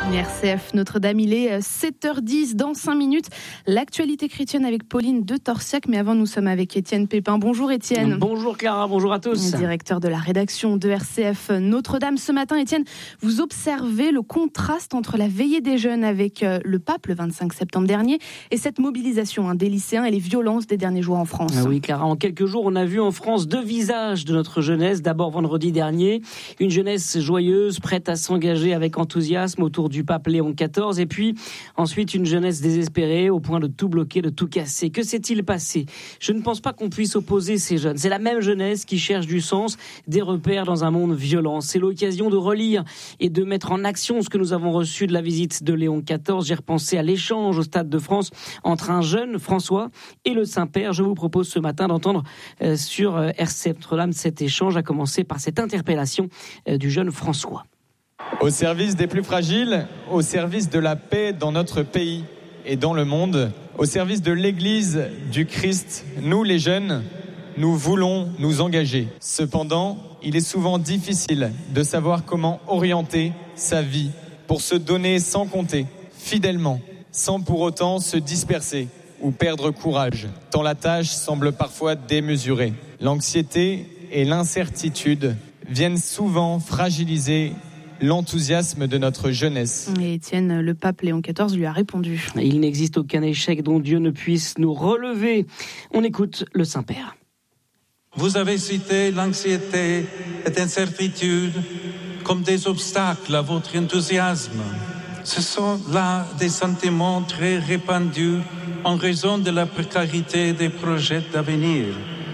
RCF Notre-Dame, il est 7h10 dans 5 minutes. L'actualité chrétienne avec Pauline de Torsiac. Mais avant, nous sommes avec Étienne Pépin. Bonjour Étienne. Bonjour Clara, bonjour à tous. Directeur de la rédaction de RCF Notre-Dame. Ce matin, Étienne, vous observez le contraste entre la veillée des jeunes avec le pape le 25 septembre dernier et cette mobilisation des lycéens et les violences des derniers jours en France. Oui Clara, en quelques jours, on a vu en France deux visages de notre jeunesse. D'abord vendredi dernier, une jeunesse joyeuse, prête à s'engager avec enthousiasme autour du pape Léon XIV, et puis ensuite une jeunesse désespérée au point de tout bloquer, de tout casser. Que s'est-il passé ? Je ne pense pas qu'on puisse opposer ces jeunes. C'est la même jeunesse qui cherche du sens, des repères dans un monde violent. C'est l'occasion de relire et de mettre en action ce que nous avons reçu de la visite de Léon XIV. J'ai repensé à l'échange au Stade de France entre un jeune François et le Saint-Père. Je vous propose ce matin d'entendre sur RCF Notre-Dame cet échange, à commencer par cette interpellation du jeune François. Au service des plus fragiles, au service de la paix dans notre pays et dans le monde, au service de l'Église du Christ, nous les jeunes, nous voulons nous engager. Cependant, il est souvent difficile de savoir comment orienter sa vie pour se donner sans compter, fidèlement, sans pour autant se disperser ou perdre courage, tant la tâche semble parfois démesurée. L'anxiété et l'incertitude viennent souvent fragiliser l'enthousiasme de notre jeunesse. Et Étienne, le pape Léon XIV lui a répondu. Il n'existe aucun échec dont Dieu ne puisse nous relever. On écoute le Saint-Père. Vous avez cité l'anxiété et l'incertitude comme des obstacles à votre enthousiasme. Ce sont là des sentiments très répandus en raison de la précarité des projets d'avenir,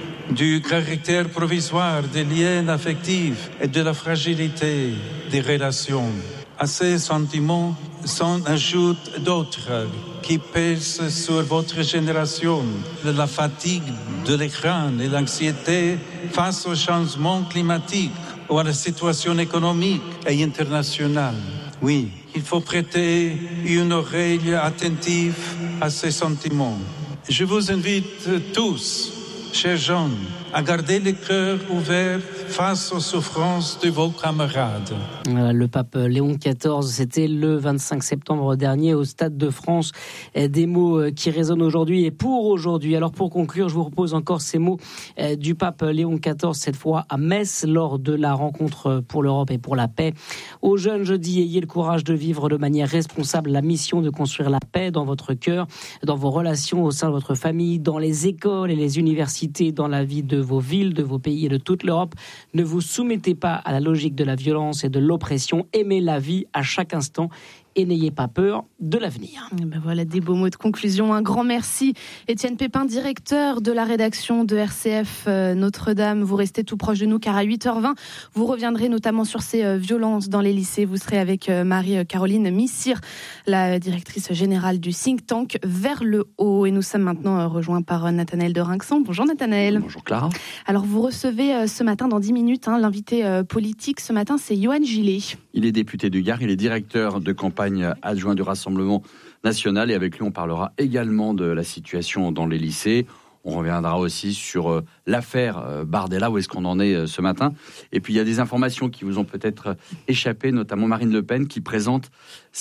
du caractère provisoire des liens affectifs et de la fragilité des relations. À ces sentiments s'en ajoutent d'autres qui pèsent sur votre génération, la fatigue de l'écran et l'anxiété face au changement climatique ou à la situation économique et internationale. Oui, il faut prêter une oreille attentive à ces sentiments. Je vous invite tous, chers jeunes, à garder le cœur ouvert face aux souffrances de vos camarades. Le pape Léon XIV, c'était le 25 septembre dernier au Stade de France. Des mots qui résonnent aujourd'hui et pour aujourd'hui. Alors pour conclure, je vous propose encore ces mots du pape Léon XIV, cette fois à Metz, lors de la rencontre pour l'Europe et pour la paix. Aux jeunes, je dis, ayez le courage de vivre de manière responsable la mission de construire la paix dans votre cœur, dans vos relations au sein de votre famille, dans les écoles et les universités, dans la vie de vos villes, de vos pays et de toute l'Europe. Ne vous soumettez pas à la logique de la violence et de l'oppression. Aimez la vie à chaque instant et n'ayez pas peur de l'avenir. Ben voilà des beaux mots de conclusion. Un grand merci. Étienne Pépin, directeur de la rédaction de RCF Notre-Dame. Vous restez tout proche de nous car à 8h20, vous reviendrez notamment sur ces violences dans les lycées. Vous serez avec Marie-Caroline Missire, la directrice générale du think tank Vers le Haut. Et nous sommes maintenant rejoints par Nathanaël de Rinxan. Bonjour Nathanaël. Bonjour Clara. Alors vous recevez ce matin, dans 10 minutes, l'invité politique ce matin, c'est Johan Gillet. Il est député du Gard, il est directeur de campagne adjoint du Rassemblement national et avec lui on parlera également de la situation dans les lycées. On reviendra aussi sur l'affaire Bardella, où est-ce qu'on en est ce matin. Et puis il y a des informations qui vous ont peut-être échappé, notamment Marine Le Pen qui présente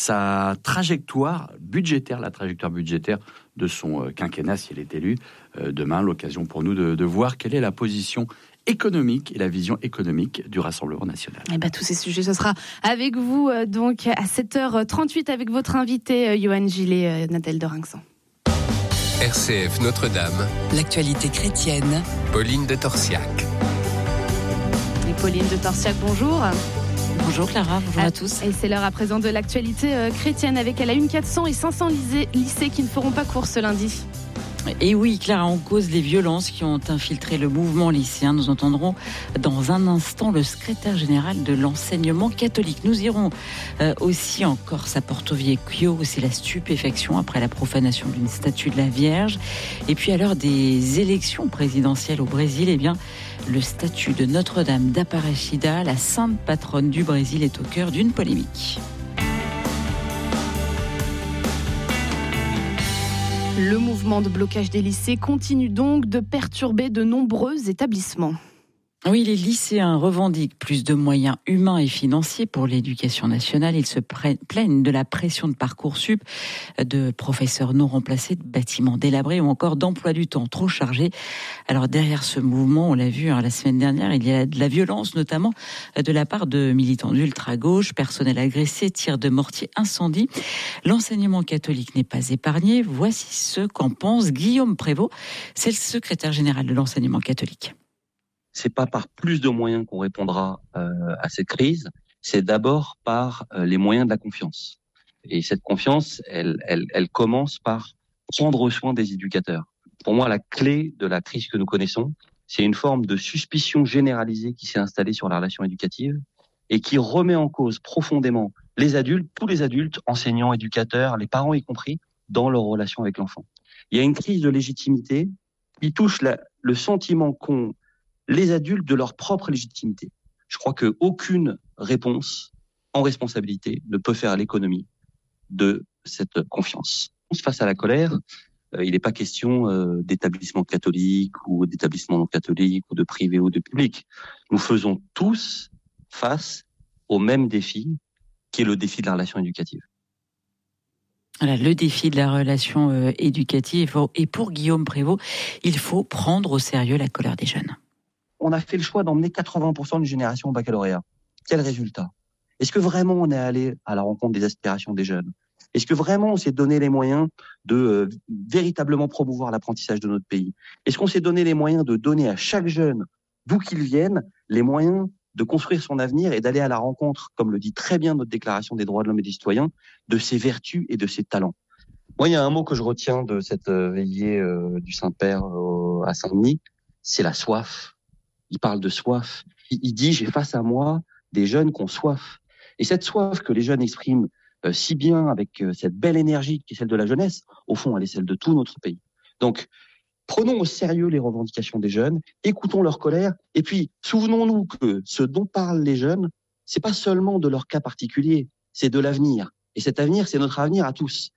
sa trajectoire budgétaire, la trajectoire budgétaire de son quinquennat si elle est élue. Demain, l'occasion pour nous de voir quelle est la position économique et la vision économique du Rassemblement national. Et tous ces sujets, ce sera avec vous donc à 7h38 avec votre invité Johan Gillet, Nathanaël de Rinxan. RCF Notre-Dame. L'actualité chrétienne. Pauline de Torsiac. Et Pauline de Torsiac, bonjour. Bonjour Clara, bonjour à tous. Et c'est l'heure à présent de l'actualité chrétienne avec à la une 400 et 500 lycées qui ne feront pas cours ce lundi. Et oui, Clara, on cause les violences qui ont infiltré le mouvement lycéen. Nous entendrons dans un instant le secrétaire général de l'enseignement catholique. Nous irons aussi en Corse à Porto Vecchio, où c'est la stupéfaction après la profanation d'une statue de la Vierge. Et puis à l'heure des élections présidentielles au Brésil, le statut de Notre-Dame d'Aparecida, la sainte patronne du Brésil, est au cœur d'une polémique. Le mouvement de blocage des lycées continue donc de perturber de nombreux établissements. Oui, les lycéens revendiquent plus de moyens humains et financiers pour l'éducation nationale. Ils se plaignent de la pression de Parcoursup, de professeurs non remplacés, de bâtiments délabrés ou encore d'emploi du temps trop chargé. Alors derrière ce mouvement, on l'a vu la semaine dernière, il y a de la violence, notamment de la part de militants d'ultra-gauche, personnel agressé, tirs de mortier, incendies. L'enseignement catholique n'est pas épargné. Voici ce qu'en pense Guillaume Prévost. C'est le secrétaire général de l'enseignement catholique. C'est pas par plus de moyens qu'on répondra à cette crise, c'est d'abord par les moyens de la confiance. Et cette confiance, elle commence par prendre soin des éducateurs. Pour moi, la clé de la crise que nous connaissons, c'est une forme de suspicion généralisée qui s'est installée sur la relation éducative et qui remet en cause profondément les adultes, tous les adultes, enseignants, éducateurs, les parents y compris, dans leur relation avec l'enfant. Il y a une crise de légitimité qui touche le sentiment qu'ont les adultes de leur propre légitimité. Je crois qu'aucune réponse en responsabilité ne peut faire l'économie de cette confiance. Face à la colère, il n'est pas question d'établissement catholique ou d'établissement non catholique ou de privé ou de public. Nous faisons tous face au même défi, qui est le défi de la relation éducative. Voilà, le défi de la relation éducative. Et pour Guillaume Prévost, il faut prendre au sérieux la colère des jeunes. On a fait le choix d'emmener 80% d'une génération au baccalauréat. Quel résultat ? Est-ce que vraiment on est allé à la rencontre des aspirations des jeunes ? Est-ce que vraiment on s'est donné les moyens de véritablement promouvoir l'apprentissage de notre pays ? Est-ce qu'on s'est donné les moyens de donner à chaque jeune, d'où qu'il vienne, les moyens de construire son avenir et d'aller à la rencontre, comme le dit très bien notre Déclaration des droits de l'homme et des citoyens, de ses vertus et de ses talents ? Moi, il y a un mot que je retiens de cette veillée du Saint-Père à Saint-Denis, c'est la soif. Il parle de soif. Il dit, j'ai face à moi des jeunes qui ont soif. Et cette soif que les jeunes expriment si bien avec cette belle énergie qui est celle de la jeunesse, au fond, elle est celle de tout notre pays. Donc, prenons au sérieux les revendications des jeunes, écoutons leur colère, et puis souvenons-nous que ce dont parlent les jeunes, c'est pas seulement de leur cas particulier, c'est de l'avenir. Et cet avenir, c'est notre avenir à tous.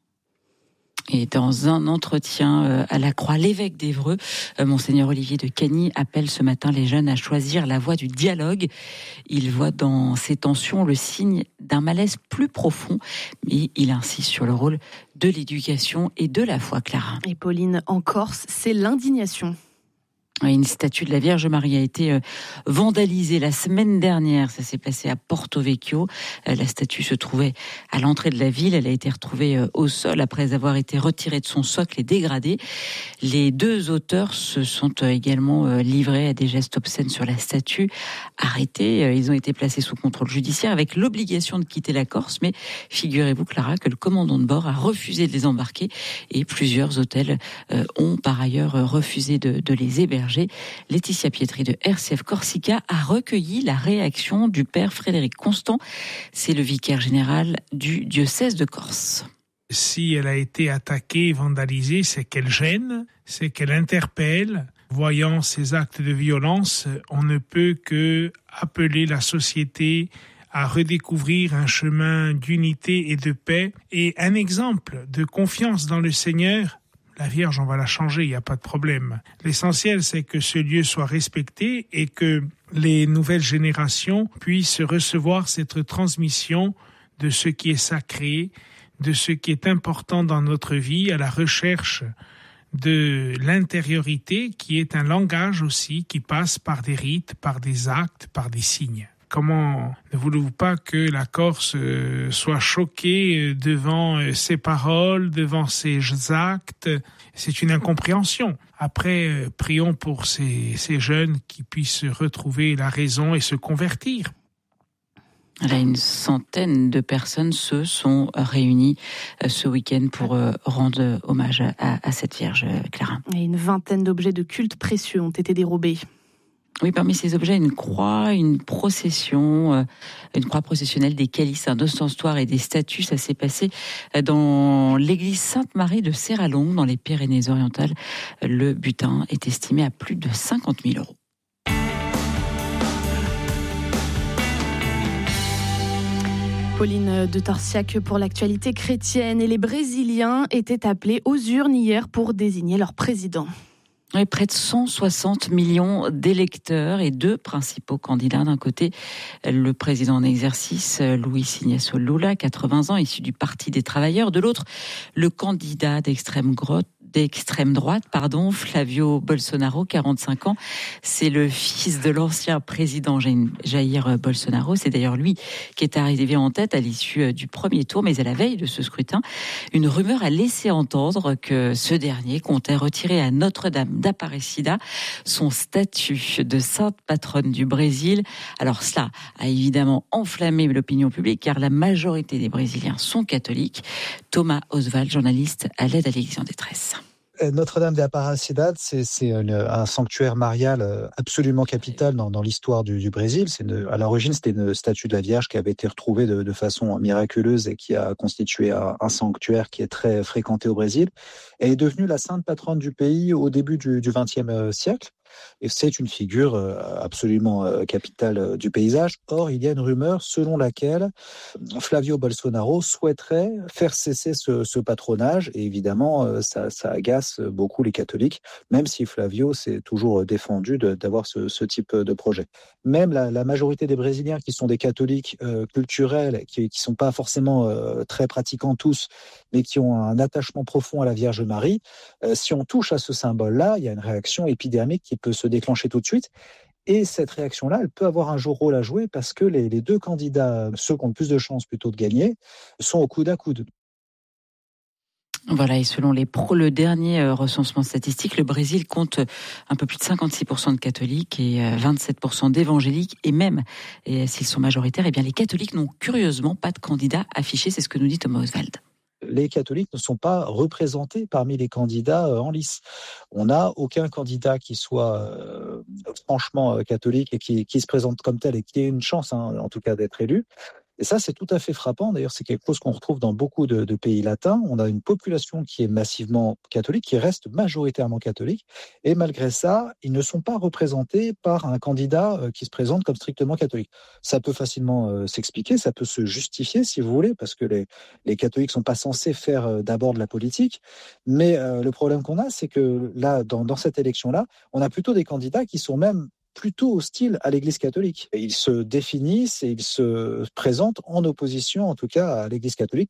Et dans un entretien à la Croix, l'évêque d'Évreux, Monseigneur Olivier de Cagny, appelle ce matin les jeunes à choisir la voie du dialogue. Il voit dans ces tensions le signe d'un malaise plus profond, mais il insiste sur le rôle de l'éducation et de la foi, Clara. Et Pauline, en Corse, c'est l'indignation. Une statue de la Vierge Marie a été vandalisée la semaine dernière. Ça s'est passé à Porto Vecchio. La statue se trouvait à l'entrée de la ville. Elle a été retrouvée au sol après avoir été retirée de son socle et dégradée. Les deux auteurs se sont également livrés à des gestes obscènes sur la statue. Arrêtés, ils ont été placés sous contrôle judiciaire avec l'obligation de quitter la Corse. Mais figurez-vous, Clara, que le commandant de bord a refusé de les embarquer et plusieurs hôtels ont par ailleurs refusé de les héberger. Laetitia Pietri de RCF Corsica a recueilli la réaction du père Frédéric Constant. C'est le vicaire général du diocèse de Corse. Si elle a été attaquée, vandalisée, c'est qu'elle gêne, c'est qu'elle interpelle. Voyant ces actes de violence, on ne peut que appeler la société à redécouvrir un chemin d'unité et de paix et un exemple de confiance dans le Seigneur. La Vierge, on va la changer, il n'y a pas de problème. L'essentiel, c'est que ce lieu soit respecté et que les nouvelles générations puissent recevoir cette transmission de ce qui est sacré, de ce qui est important dans notre vie, à la recherche de l'intériorité, qui est un langage aussi qui passe par des rites, par des actes, par des signes. Comment ne voulez-vous pas que la Corse soit choquée devant ces paroles, devant ces actes ? C'est une incompréhension. Après, prions pour ces jeunes qui puissent retrouver la raison et se convertir. Là, une centaine de personnes se sont réunies ce week-end pour rendre hommage à cette Vierge, Clara. Et une vingtaine d'objets de culte précieux ont été dérobés. Oui, parmi ces objets, une croix processionnelle, des calices, un ostensoir et des statues. Ça s'est passé dans l'église Sainte-Marie de Serralongue, dans les Pyrénées-Orientales. Le butin est estimé à plus de 50 000 €. Pauline de Torsiac pour l'actualité chrétienne. Et les Brésiliens étaient appelés aux urnes hier pour désigner leur président. Oui, près de 160 millions d'électeurs et deux principaux candidats. D'un côté, le président en exercice, Luis Ignacio Lula, 80 ans, issu du Parti des travailleurs. De l'autre, le candidat d'extrême droite, Flavio Bolsonaro, 45 ans. C'est le fils de l'ancien président Jair Bolsonaro. C'est d'ailleurs lui qui est arrivé en tête à l'issue du premier tour. Mais à la veille de ce scrutin, une rumeur a laissé entendre que ce dernier comptait retirer à Notre-Dame d'Aparecida son statut de sainte patronne du Brésil. Alors cela a évidemment enflammé l'opinion publique car la majorité des Brésiliens sont catholiques. Thomas Oswald, journaliste à l'aide à l'Église en détresse. Notre-Dame de Aparecida, c'est un sanctuaire marial absolument capital dans l'histoire du Brésil. À l'origine, c'était une statue de la Vierge qui avait été retrouvée de façon miraculeuse et qui a constitué un sanctuaire qui est très fréquenté au Brésil. Elle est devenue la sainte patronne du pays au début du XXe siècle. Et c'est une figure absolument capitale du paysage. Or, il y a une rumeur selon laquelle Flavio Bolsonaro souhaiterait faire cesser ce patronage. Et évidemment, ça agace beaucoup les catholiques, même si Flavio s'est toujours défendu d'avoir ce type de projet. Même la majorité des Brésiliens qui sont des catholiques culturels, qui sont pas forcément très pratiquants tous, mais qui ont un attachement profond à la Vierge Marie, si on touche à ce symbole-là, il y a une réaction épidermique qui peut se déclencher tout de suite. Et cette réaction-là, elle peut avoir un rôle à jouer parce que les deux candidats, ceux qui ont le plus de chances plutôt de gagner, sont au coude à coude. Voilà, et selon le dernier recensement statistique, le Brésil compte un peu plus de 56% de catholiques et 27% d'évangéliques. Et même s'ils sont majoritaires, eh bien les catholiques n'ont curieusement pas de candidat affiché. C'est ce que nous dit Thomas Oswald. Les catholiques ne sont pas représentés parmi les candidats en lice. On n'a aucun candidat qui soit franchement catholique et qui se présente comme tel et qui ait une chance, en tout cas, d'être élu. Et ça, c'est tout à fait frappant. D'ailleurs, c'est quelque chose qu'on retrouve dans beaucoup de pays latins. On a une population qui est massivement catholique, qui reste majoritairement catholique. Et malgré ça, ils ne sont pas représentés par un candidat qui se présente comme strictement catholique. Ça peut facilement s'expliquer, ça peut se justifier, si vous voulez, parce que les catholiques sont pas censés faire d'abord de la politique. Mais le problème qu'on a, c'est que là, dans cette élection-là, on a plutôt des candidats qui sont même plutôt hostile à l'Église catholique. Et ils se définissent et ils se présentent en opposition, en tout cas, à l'Église catholique,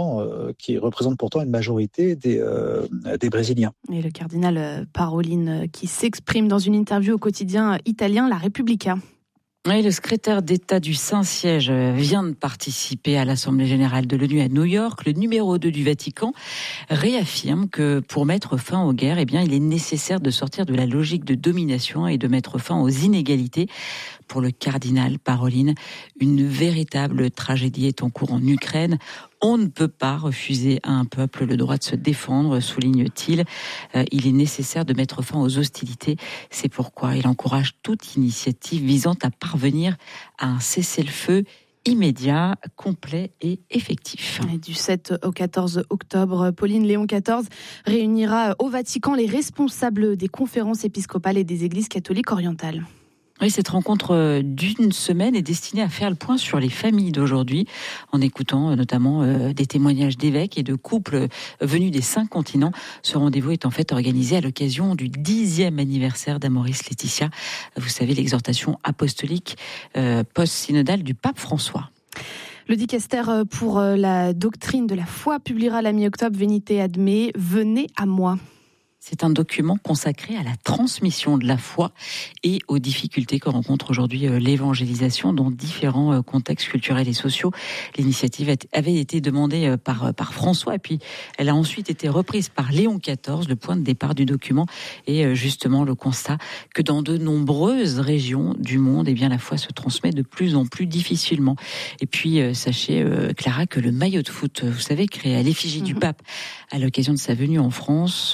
qui représente pourtant une majorité des Brésiliens. Et le cardinal Parolin qui s'exprime dans une interview au quotidien italien La Repubblica. Oui, le secrétaire d'État du Saint-Siège vient de participer à l'Assemblée générale de l'ONU à New York. Le numéro 2 du Vatican réaffirme que pour mettre fin aux guerres, il est nécessaire de sortir de la logique de domination et de mettre fin aux inégalités. Pour le cardinal Parolin, une véritable tragédie est en cours en Ukraine. On ne peut pas refuser à un peuple le droit de se défendre, souligne-t-il. Il est nécessaire de mettre fin aux hostilités. C'est pourquoi il encourage toute initiative visant à parvenir à un cessez-le-feu immédiat, complet et effectif. Et du 7 au 14 octobre, Pauline Léon XIV réunira au Vatican les responsables des conférences épiscopales et des églises catholiques orientales. Oui, cette rencontre d'une semaine est destinée à faire le point sur les familles d'aujourd'hui, en écoutant notamment des témoignages d'évêques et de couples venus des 5 continents. Ce rendez-vous est en fait organisé à l'occasion du 10e anniversaire d'Amoris Laetitia. Vous savez, l'exhortation apostolique post-synodale du pape François. Le dicaster pour la doctrine de la foi publiera la mi-octobre Venite ad me, venez à moi. C'est un document consacré à la transmission de la foi et aux difficultés que rencontre aujourd'hui l'évangélisation dans différents contextes culturels et sociaux. L'initiative avait été demandée par François et puis elle a ensuite été reprise par Léon XIV. Le point de départ du document est justement le constat que dans de nombreuses régions du monde, la foi se transmet de plus en plus difficilement. Et puis sachez, Clara, que le maillot de foot, vous savez, créé à l'effigie du pape à l'occasion de sa venue en France,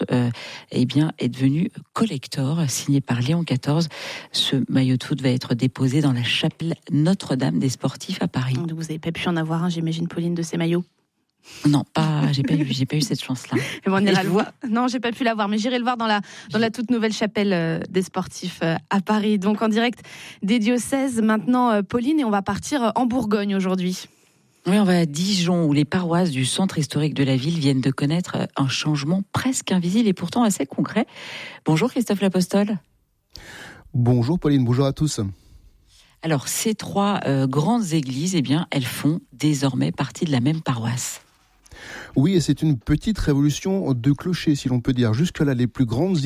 est devenu collector, signé par Léon XIV. Ce maillot de foot va être déposé dans la chapelle Notre-Dame des Sportifs à Paris. Vous n'avez pas pu en avoir un, j'imagine, Pauline, de ces maillots? Non, j'ai pas eu cette chance-là. Et on ira le voir. Non, j'ai pas pu l'avoir, mais j'irai le voir dans la toute nouvelle chapelle des Sportifs à Paris. Donc en direct des diocèses maintenant, Pauline, et on va partir en Bourgogne aujourd'hui. Oui, on va à Dijon, où les paroisses du centre historique de la ville viennent de connaître un changement presque invisible et pourtant assez concret. Bonjour Christophe L'Apostole. Bonjour Pauline, bonjour à tous. Alors, ces 3 grandes églises, eh bien, elles font désormais partie de la même paroisse. Oui, et c'est une petite révolution de clocher, si l'on peut dire. Jusque-là, les plus grandes